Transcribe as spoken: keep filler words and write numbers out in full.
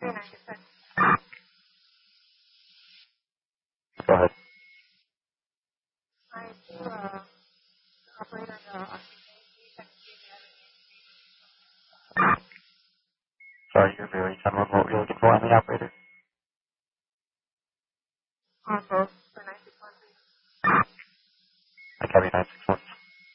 Go ahead. Sorry, you're very similar. What were you looking for on the operator? I copy nine six one.